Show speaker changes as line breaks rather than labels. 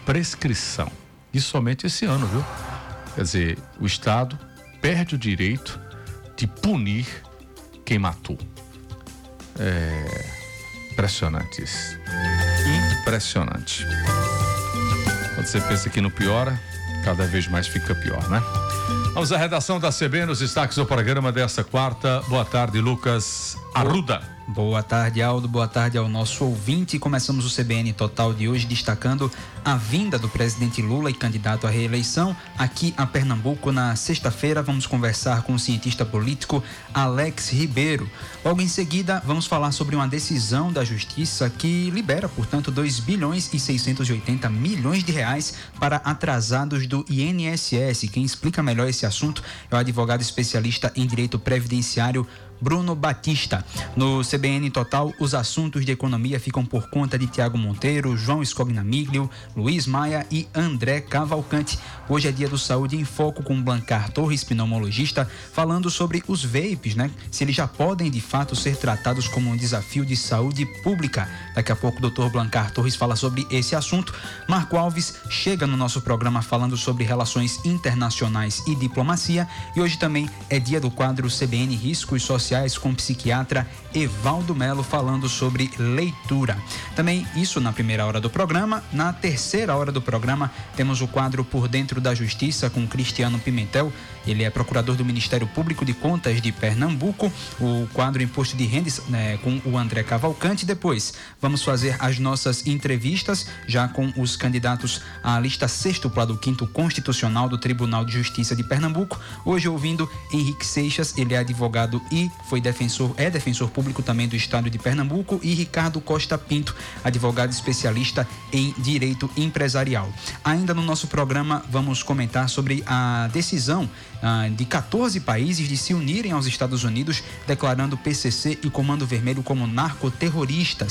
prescrição. E somente esse ano, viu? Quer dizer, o Estado perde o direito de punir quem matou. Impressionante isso. Impressionante. Quando você pensa que não piora, cada vez mais fica pior, né? Vamos à redação da CBN, nos destaques do programa desta quarta. Boa tarde, Lucas Arruda.
Boa tarde, Aldo. Boa tarde ao nosso ouvinte. Começamos o CBN Total de hoje destacando a vinda do presidente Lula e candidato à reeleição aqui a Pernambuco na sexta-feira. Vamos conversar com o cientista político Alex Ribeiro. Logo em seguida, vamos falar sobre uma decisão da Justiça que libera, portanto, 2 bilhões e 680 milhões de reais para atrasados do INSS. Quem explica melhor esse assunto é o advogado especialista em direito previdenciário Bruno Batista. No CBN Total, os assuntos de economia ficam por conta de Tiago Monteiro, João Scognamiglio, Luiz Maia e André Cavalcante. Hoje é dia do Saúde em Foco com Blancar Torres, pneumologista, falando sobre os vapes, né? Se eles já podem de fato ser tratados como um desafio de saúde pública. Daqui a pouco o Dr. Blancar Torres fala sobre esse assunto. Marco Alves chega no nosso programa falando sobre relações internacionais e diplomacia. E hoje também é dia do quadro CBN Riscos Sociais com o psiquiatra Evaldo Melo falando sobre leitura. Também isso na primeira hora do programa. Na terceira hora do programa temos o quadro Por Dentro da Justiça com Cristiano Pimentel. Ele é procurador do Ministério Público de Contas de Pernambuco. O quadro Imposto de Renda com o André Cavalcante. Depois vamos fazer as nossas entrevistas já com os candidatos à lista sextupla do 5º Constitucional do Tribunal de Justiça de Pernambuco. Hoje ouvindo Henrique Seixas, ele é advogado e é defensor público também do estado de Pernambuco, e Ricardo Costa Pinto, advogado especialista em direito empresarial. Ainda no nosso programa vamos comentar sobre a decisão de 14 países de se unirem aos Estados Unidos, declarando PCC e Comando Vermelho como narcoterroristas.